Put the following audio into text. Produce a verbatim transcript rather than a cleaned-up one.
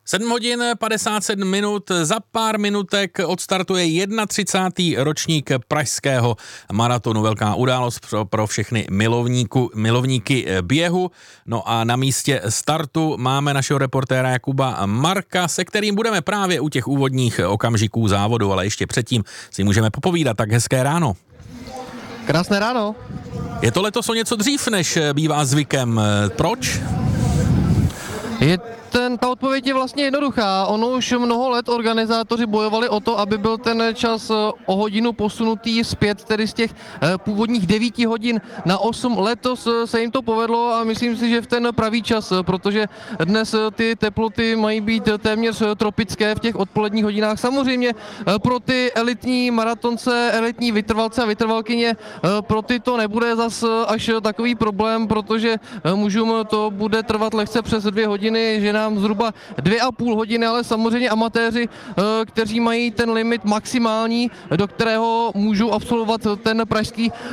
sedm hodin padesát sedm minut, za pár minutek odstartuje třicátý první ročník pražského maratonu. Velká událost pro, pro všechny milovníku, milovníky běhu. No a na místě startu máme našeho reportéra Jakuba Marka, se kterým budeme právě u těch úvodních okamžiků závodu, ale ještě předtím si můžeme popovídat. Tak hezké ráno. Krásné ráno. Je to letos o něco dřív, než bývá zvykem. Proč? Je ten, ta odpověď je vlastně jednoduchá. Ono už mnoho let organizátoři bojovali o to, aby byl ten čas o hodinu posunutý zpět, tedy z těch původních devíti hodin na osm. Letos se jim to povedlo a myslím si, že v ten pravý čas, protože dnes ty teploty mají být téměř tropické v těch odpoledních hodinách. Samozřejmě pro ty elitní maratonce, elitní vytrvalce a vytrvalkyně, pro ty to nebude zas až takový problém, protože mužům to bude trvat lehce přes dvě hodiny, že nám zhruba dvě a půl hodiny, ale samozřejmě amatéři, kteří mají ten limit maximální, do kterého můžou absolvovat ten pražský